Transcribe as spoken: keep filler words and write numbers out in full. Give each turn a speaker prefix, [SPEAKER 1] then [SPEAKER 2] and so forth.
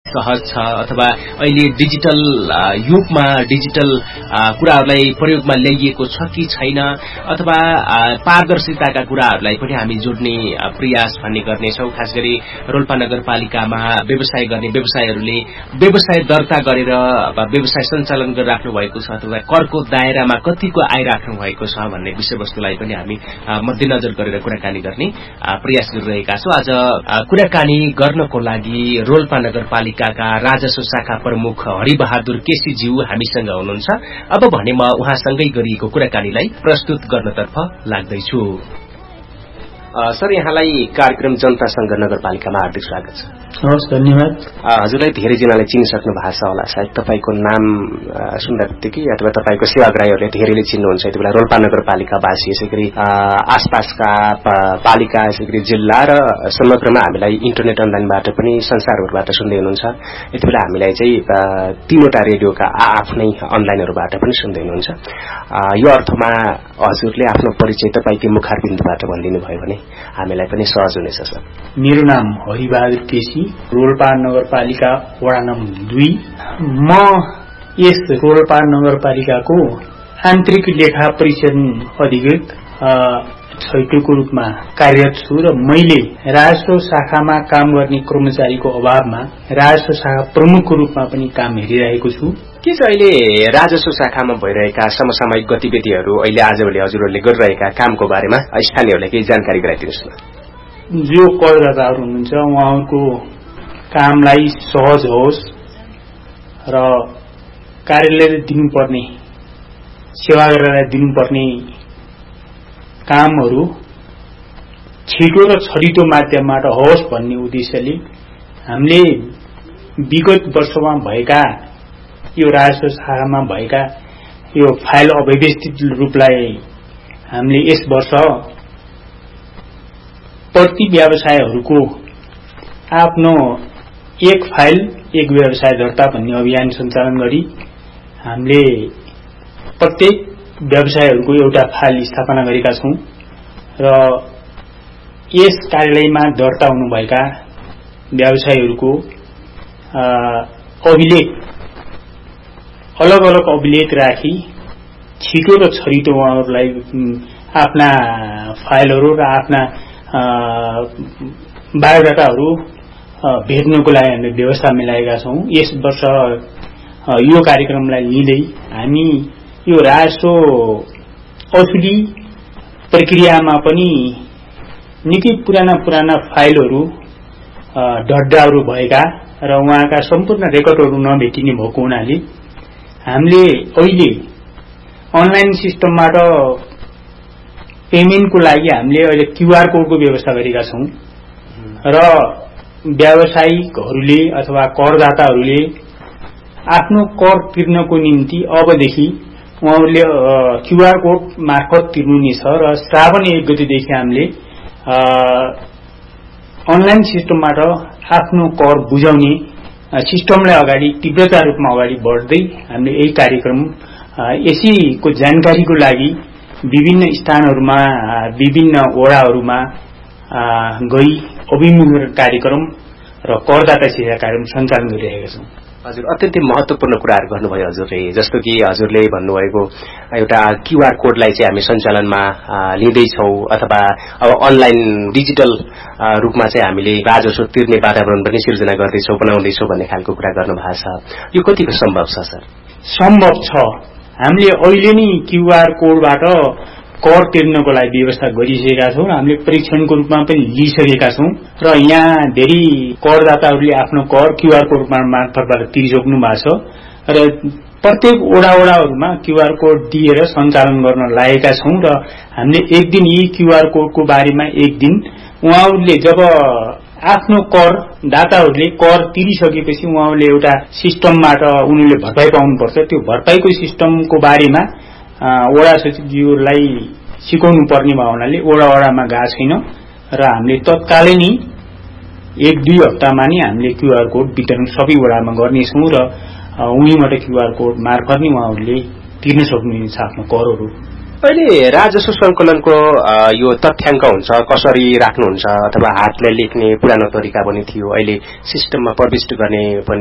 [SPEAKER 1] सहज छ अथवा अहिले डिजिटल युगमा डिजिटल कुराहरूलाई प्रयोगमा ल्याइएको छ कि छैन अथवा पारदर्शिताका कुराहरूलाई पनि हामी जोड्ने प्रयास भन्ने गर्नेछौं। खास गरी रोल्पा नगरपालिकामा व्यवसाय गर्ने व्यवसायहरूले व्यवसाय दर्ता गरेर व्यवसाय सञ्चालन गरिराख्नु भएको छ अथवा करको दायरामा कतिको आइराख्नु भएको छ भन्ने विषयवस्तुलाई पनि हामी मध्यनजर गरेर कुराकानी गर्ने प्रयास गरिरहेका छौं। आज कुराकानी गर्नको लागि रोल्पा नगरपालिकाका राजस्व शाखा प्रमुख हरिबहादुर केसीज्यू हामीसँग हुनुहुन्छ। अब भने म उहाँसँगै गरिएको कुराकानीलाई प्रस्तुत गर्नतर्फ लाग्दैछु। सर, यहाँलाई कार्यक्रम जनतासँग नगरपालिकामा हार्दिक स्वागत छ।
[SPEAKER 2] हवस्, धन्यवाद।
[SPEAKER 1] हजुरलाई धेरैजनाले चिनिसक्नु भएको छ होला, सायद तपाईको नाम सुन्दा बित्तिकै अथवा तपाईको सेवाग्राहीहरूले धेरैले चिन्नुहुन्छ। यति बेला रोल्पा नगरपालिकावासी, यसै गरी आसपासका पालिका, यसै गरी जिल्ला र समग्रमा हामीलाई इन्टरनेट अनलाइनबाट पनि संसारभरबाट सुन्दै हुनुहुन्छ। यति बेला हामीलाई चाहिँ तीनवटा रेडियोका आफ्नै अनलाइनहरूबाट पनि सुन्दै हुनुहुन्छ। यो अर्थमा हजुरले आफ्नो परिचय तपाईकै मुखारबिन्दुबाट भनिदिनु भयो भने हामीलाई पनि सहज हुनेछ। सर,
[SPEAKER 2] मेरो नाम हरिबहादुर केसी, रोल्पा नगरपालिका वडा नम्बर दुई। म यस रोल्पा नगरपालिकाको आन्तरिक लेखा परीक्षण अधिकृत छैटौको रूपमा कार्यरत छु र मैले राजस्व शाखामा काम गर्ने कर्मचारीको अभावमा राजस्व शाखा प्रमुखको रूपमा पनि काम हेरिरहेको छु।
[SPEAKER 1] के छ अहिले राजस्व शाखामा भइरहेका समसामयिक गतिविधिहरू, अहिले आजभोलि हजुरहरूले गरिरहेका कामको बारेमा स्थानीयहरूलाई केही जानकारी गराइदिनुहोस् न।
[SPEAKER 2] जो करदाताहरू हुनुहुन्छ उहाँहरूको कामलाई सहज होस् र कार्यालयले दिनुपर्ने सेवाग्राहीलाई दिनुपर्ने कामहरू छिटो र छरितो माध्यमबाट होस् भन्ने उद्देश्यले हामीले विगत वर्षमा भएका यो राजस्व शाखामा भएका यो फाइल अव्यवस्थित रूपलाई हामीले यस वर्ष प्रति व्यवसायहरूको आफ्नो एक फाइल एक व्यवसाय दर्ता भन्ने अभियान सञ्चालन गरी हामीले प्रत्येक व्यवसायहरूको एउटा फाइल स्थापना गरेका छौं र यस कार्यालयमा दर्ता हुनुभएका व्यवसायहरूको अभिलेख अलग अलग अभिलेख राखी छिटो र छरितो उहाँहरूलाई आफ्ना फाइलहरू र आफ्ना बायोडाटाहरू भेट्नको लागि हामीले व्यवस्था मिलाएका छौं। यस वर्ष यो कार्यक्रमलाई लिँदै हामी यो राजस्व असुली प्रक्रियामा पनि निकै पुराना पुराना फाइलहरू डड्डाहरू भएका र उहाँका सम्पूर्ण रेकर्डहरू नभेटिने भएको हुनाले हामीले अहिले अनलाइन सिस्टमबाट पेमेन्टको लागि हामीले अहिले क्यूआर कोडको व्यवस्था गरेका छौं र व्यावसायिकहरूले अथवा करदाताहरूले आफ्नो कर तिर्नको निम्ति अबदेखि उहाँहरूले क्यूआर कोड मार्फत तिर्नुहुनेछ र श्रावण एक गतेदेखि हामीले अनलाइन सिस्टमबाट आफ्नो कर बुझाउने सिस्टमलाई अगाडि तीव्रता रूपमा अगाडि बढ्दै हामीले यही कार्यक्रम यसैको जानकारीको लागि विभिन्न स्थानहरूमा विभिन्न वडाहरूमा गई अभिमुखीकरण कार्यक्रम र करदाता सेवा कार्यक्रम सञ्चालन गरिरहेका छौं।
[SPEAKER 1] हजुर, अत्यन्तै महत्वपूर्ण कुराहरू गर्नुभयो हजुरले। जस्तो कि हजुरले भन्नुभएको एउटा क्यूआर कोडलाई चाहिँ हामी सञ्चालनमा लिँदैछौं अथवा अब अनलाइन डिजिटल रूपमा चाहिँ हामीले राजस्व तिर्ने वातावरण पनि सिर्जना गर्दैछौं, बनाउँदैछौं भन्ने खालको कुरा गर्नुभएको छ। यो कतिको सम्भव छ सर?
[SPEAKER 2] सम्भव छ। हामीले अहिले नै क्यूआर कोडबाट कर तिर्नको लागि व्यवस्था गरिसकेका छौं। हामीले परीक्षणको रूपमा पनि लिइसकेका छौं र यहाँ धेरै करदाताहरूले आफ्नो कर क्यूआर कोड मार्फतबाट तिरिसक्नु भएको छ र प्रत्येक वडा वडाहरूमा क्यूआर कोड दिएर सञ्चालन गर्न लागेका छौं र हामीले एक दिन यी क्यूआर कोडको बारेमा एक दिन उहाँहरूले जब आफ्नो कर दाताहरूले कर तिरिसकेपछि उहाँहरूले एउटा सिस्टमबाट उनीहरूले भरपाई पाउनुपर्छ। त्यो भरपाईको सिस्टमको बारेमा वडा सचिवज्यूलाई सिकाउनु पर्ने भावनाले वडा वडामा गएको छैन र हामीले तत्कालै नै एक दुई हप्तामा नै हामीले क्यूआर कोड वितरण सबै वडामा गर्नेछौं र उहीँबाट क्यूआर कोड मार्फत नै उहाँहरूले तिर्न सक्नुहुन्छ आफ्नो करहरू।
[SPEAKER 1] अहिले राजस्व संकलनको यो तथ्याङ्क हुन्छ, कसरी राख्नुहुन्छ अथवा हातले लेख्ने पुरानो तरिका पनि थियो, अहिले सिस्टममा प्रविष्ट गर्ने पनि